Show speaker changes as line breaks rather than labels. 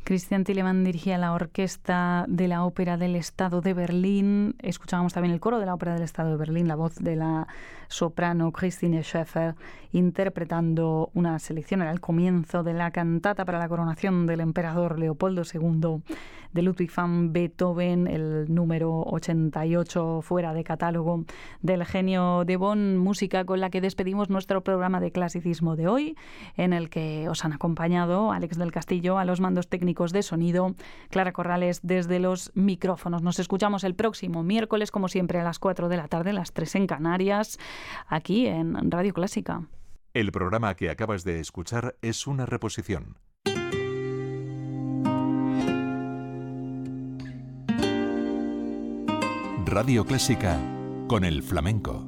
Christian Thielemann dirigía la orquesta de la Ópera del Estado de Berlín. Escuchábamos también el coro de la Ópera del Estado de Berlín, la voz de la soprano Christine Schäfer, interpretando una selección, era el comienzo de la cantata para la coronación del emperador Leopoldo II de Ludwig van Beethoven, el número 88 fuera de catálogo del genio de Bonn, música con la que despedimos nuestro programa de clasicismo de hoy, en el que os han acompañado Alex del Castillo a los mandos técnicos de sonido, Clara Corrales desde los micrófonos. Nos escuchamos el próximo miércoles, como siempre, a las 4 de la tarde, las 3 en Canarias, aquí en Radio Clásica.
El programa que acabas de escuchar es una reposición. Radio Clásica con el flamenco.